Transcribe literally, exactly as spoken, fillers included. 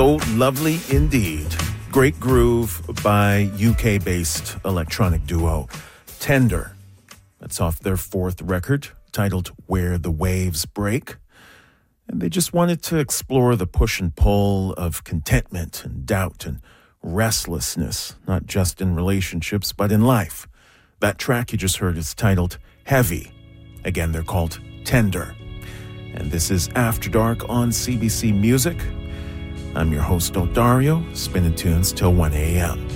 Oh, lovely indeed. Great groove by U K-based electronic duo Tender. That's off their fourth record, titled Where the Waves Break. And they just wanted to explore the push and pull of contentment and doubt and restlessness, not just in relationships, but in life. That track you just heard is titled Heavy. Again, they're called Tender. And this is After Dark on C B C Music. I'm your host, Odario, spinning tunes till one a.m.